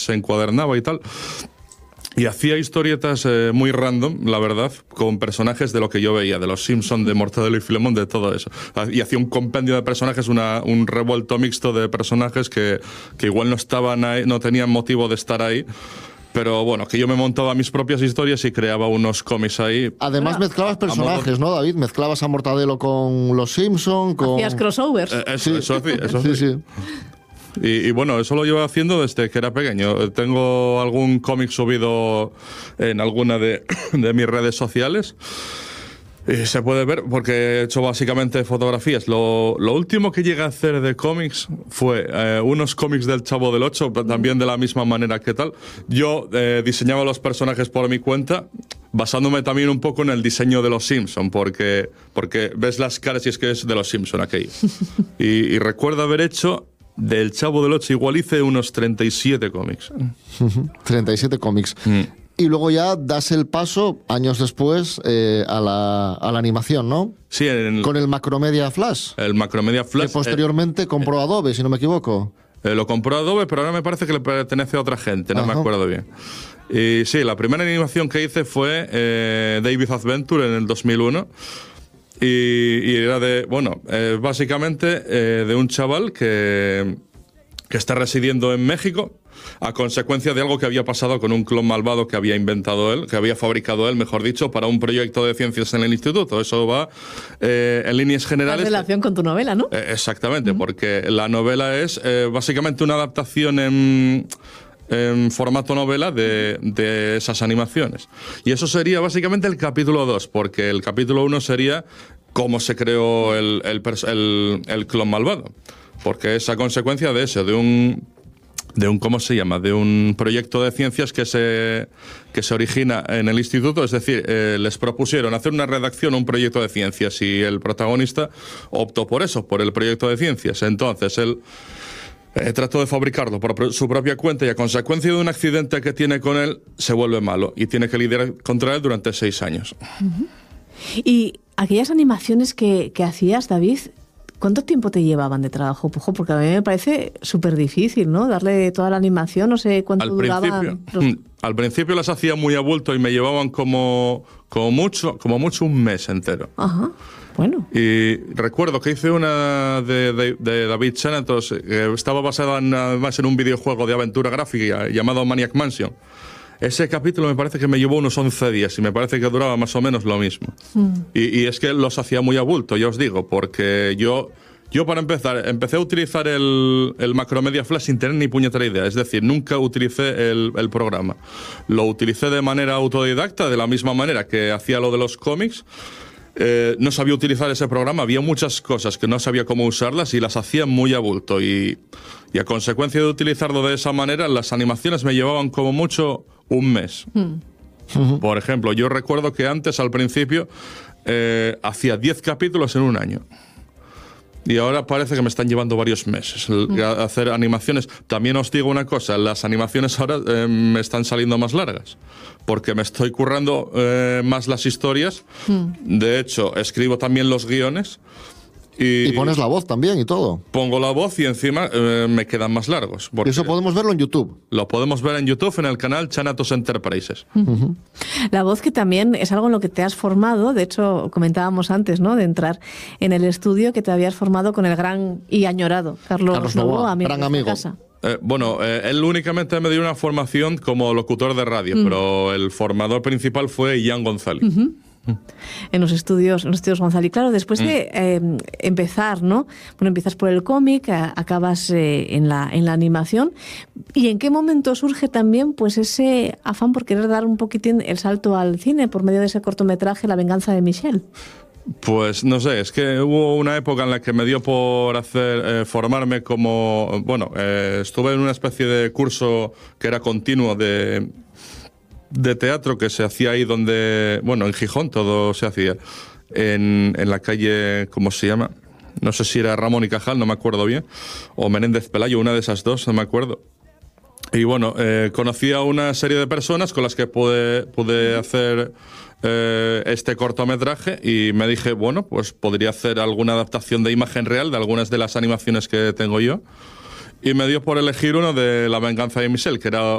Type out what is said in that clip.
los encuadernaba y tal. Y hacía historietas muy random, la verdad, con personajes de lo que yo veía, de los Simpsons, de Mortadelo y Filemón, de todo eso. Y hacía un compendio de personajes, un revuelto mixto de personajes que igual no estaban ahí, no tenían motivo de estar ahí. Pero bueno, que yo me montaba mis propias historias y creaba unos cómics ahí. Además mezclabas personajes, ¿no, David? Mezclabas a Mortadelo con los Simpsons, con... Hacías crossovers. Eso Sí, sí. Y bueno, eso lo llevo haciendo desde que era pequeño. Tengo algún cómic subido en alguna de mis redes sociales. Y se puede ver porque he hecho básicamente fotografías. Lo último que llegué a hacer de cómics fue unos cómics del Chavo del Ocho, también de la misma manera que tal. Yo diseñaba los personajes por mi cuenta, basándome también un poco en el diseño de los Simpson, porque ves las caras y es que es de los Simpson aquello. Y recuerdo haber hecho del Chavo del Ocho, igual hice unos 37 cómics. 37 cómics. Y luego ya das el paso, años después, a la animación, ¿no? Sí, con el Macromedia Flash. El Macromedia Flash. Que posteriormente compró Adobe, si no me equivoco. Lo compró Adobe, pero ahora me parece que le pertenece a otra gente, no me acuerdo bien. Y sí, la primera animación que hice fue David Adventure en el 2001. Y era de, bueno, básicamente de un chaval que está residiendo en México a consecuencia de algo que había pasado con un clon malvado que había inventado él, que había fabricado él, mejor dicho, para un proyecto de ciencias en el instituto. Eso va en líneas generales. En relación con tu novela, ¿no? Exactamente, porque la novela es básicamente una adaptación en formato novela de esas animaciones. Y eso sería básicamente el capítulo 2, porque el capítulo 1 sería cómo se creó el clon malvado. Porque es a consecuencia de eso, de un ¿cómo se llama? De un proyecto de ciencias que se origina en el instituto. Es decir, les propusieron hacer una redacción, un proyecto de ciencias, y el protagonista optó por eso, por el proyecto de ciencias. Entonces él trató de fabricarlo por su propia cuenta y a consecuencia de un accidente que tiene con él se vuelve malo y tiene que lidiar contra él durante 6 años. Y aquellas animaciones que hacías, David, ¿cuánto tiempo te llevaban de trabajo? Porque a mí me parece súper difícil, ¿no? Darle toda la animación, no sé cuánto duraban. Al principio las hacía muy a bulto y me llevaban como mucho un mes entero. Ajá. Bueno. Y recuerdo que hice una de David Xanatos que estaba basada además en un videojuego de aventura gráfica llamado Maniac Mansion. Ese capítulo me parece que me llevó unos 11 días y me parece que duraba más o menos lo mismo. Y es que los hacía muy a bulto, ya os digo, porque yo para empezar, empecé a utilizar el Macromedia Flash sin tener ni puñetera idea. Es decir, nunca utilicé el programa. Lo utilicé de manera autodidacta, de la misma manera que hacía lo de los cómics. No sabía utilizar ese programa, había muchas cosas que no sabía cómo usarlas y las hacía muy a bulto. Y a consecuencia de utilizarlo de esa manera, las animaciones me llevaban como mucho un mes. Por ejemplo, yo recuerdo que antes, al principio, hacía 10 capítulos en un año. Y ahora parece que me están llevando varios meses a hacer animaciones. También os digo una cosa, las animaciones ahora me están saliendo más largas, porque me estoy currando más las historias. De hecho, escribo también los guiones. Y pones la voz también y todo. Pongo la voz y encima me quedan más largos. ¿Y eso podemos verlo en YouTube? Lo podemos ver en YouTube, en el canal Xanatos Enterprises. La voz, que también es algo en lo que te has formado. De hecho, comentábamos antes, ¿no?, de entrar en el estudio, que te habías formado con el gran y añorado Carlos Novoa, gran amigo. Casa. Él únicamente me dio una formación como locutor de radio, pero el formador principal fue Ian González. En los estudios González. Claro, después de empezar, ¿no? Bueno, empiezas por el cómic, acabas en la animación. ¿Y en qué momento surge también pues ese afán por querer dar un poquitín el salto al cine por medio de ese cortometraje La venganza de Michelle? Pues no sé, es que hubo una época en la que me dio por formarme como... Bueno, estuve en una especie de curso que era continuo de teatro que se hacía ahí donde... Bueno, en Gijón todo se hacía. En la calle, ¿cómo se llama? No sé si era Ramón y Cajal, no me acuerdo bien. O Menéndez Pelayo, una de esas dos, no me acuerdo. Y bueno, conocí a una serie de personas con las que pude hacer este cortometraje y me dije, bueno, pues podría hacer alguna adaptación de imagen real de algunas de las animaciones que tengo yo. Y me dio por elegir uno de La venganza de Michelle, que era